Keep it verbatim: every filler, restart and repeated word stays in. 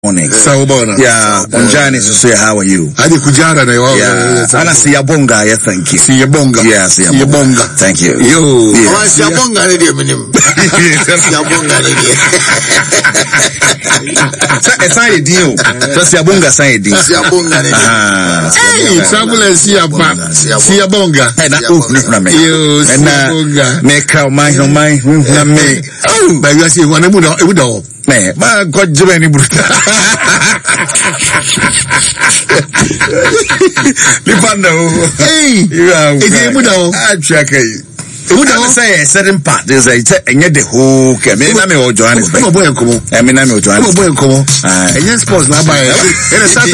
morning. So bona. Yeah, Unjani to say how are you? Hadi kujara na wao. Yeah. Ana Siyabonga, yeah, thank you. Siyabonga. Yeah, Siyabonga. Thank you. Yo. Yeah. Siyabonga ni ndio minim. Siyabonga ni ndio. Sa sai dio. So Siyabonga sai dio. Siyabonga ni ndio. Ah. Hey, sabula Siyapa. Siyabonga. Hey, na uf na me. Yo, Siyabonga. Me ka mai no mai na me. Oh, ba you say wana buda, e buda. Me, ma ko jibe ni bruta. Lipando. Hey, yeah, e buda. Ah, check it. E buda say a certain part is a enye the whole ke me na me o Johannesburg. Mo boy nkomo. E me na me o Johannesburg. Mo boy nkomo. Ah, enye sports na ba e.